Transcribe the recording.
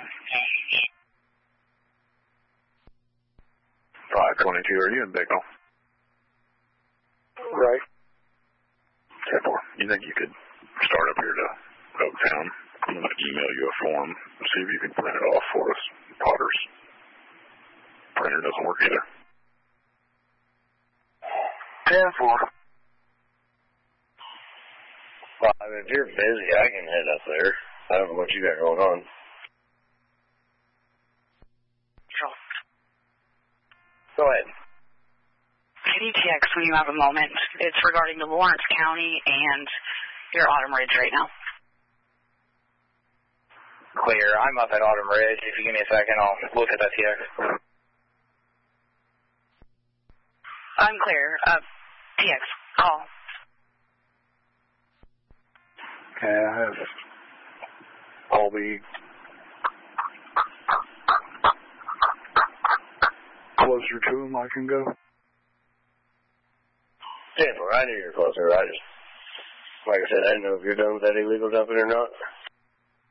522, are you in Bicknell? Right. 10-4. You think you could start up here to Oaktown? I'm going to email you a form and see if you can print it off for us. Potter's printer doesn't work either. 10-4. Well, I mean, if you're busy, I can head up there. I don't know what you got going on. Go ahead. KDTX when you have a moment. It's regarding the Lawrence County and your Autumn Ridge right now. Clear. I'm up at Autumn Ridge. If you give me a second, I'll look at that TX. I'm clear. TX, call. Okay, I have Albee closer to him I can go. 10-4. I knew you were closer. I just, like I said, I didn't know if you're done with that illegal dumping or not.